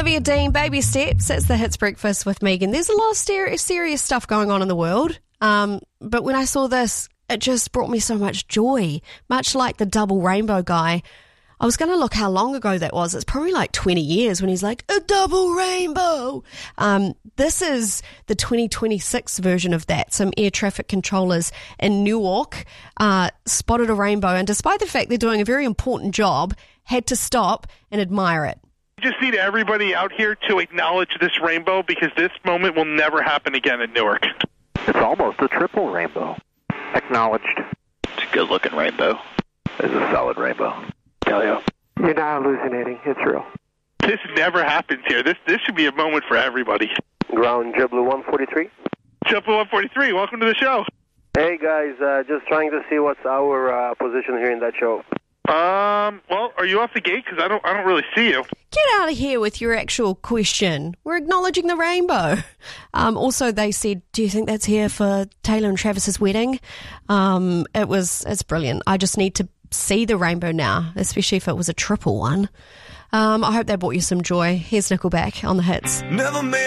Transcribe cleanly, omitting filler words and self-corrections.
Olivia Dean, Baby Steps. It's the Hits Breakfast with Megan. There's a lot of serious stuff going on in the world. But when I saw this, it just brought me so much joy. Much like the double rainbow guy. I was going to look how long ago that was. It's probably like 20 years when he's like, a double rainbow. This is the 2026 version of that. Some air traffic controllers in Newark spotted a rainbow, and despite the fact they're doing a very important job, had to stop and admire it. We just need everybody out here to acknowledge this rainbow because this moment will never happen again in Newark. It's almost a triple rainbow. Acknowledged. It's a good-looking rainbow. It's a solid rainbow. Tell you. You're not hallucinating. It's real. This never happens here. This should be a moment for everybody. Ground JetBlue 143. JetBlue 143, welcome to the show. Hey guys, just trying to see what's our position here in that show. Well, are you off the gate? Because I don't really see you. Get out of here with your actual question. We're acknowledging the rainbow. Also, they said, do you think that's here for Taylor and Travis's wedding? It's brilliant. I just need to see the rainbow now, especially if it was a triple one. I hope that brought you some joy. Here's Nickelback on the Hits.